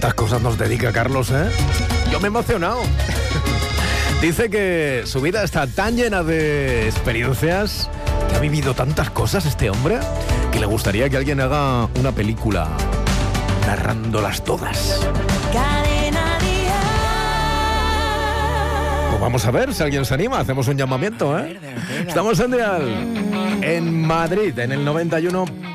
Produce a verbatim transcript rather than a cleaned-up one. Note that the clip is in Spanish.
¿Cuántas cosas nos dedica Carlos, eh? Yo me he emocionado. Dice que su vida está tan llena de experiencias, que ha vivido tantas cosas este hombre, que le gustaría que alguien haga una película narrándolas todas. Pues vamos a ver si alguien se anima. Hacemos un llamamiento, ¿eh? Estamos en Dial, en Madrid, en el noventa y uno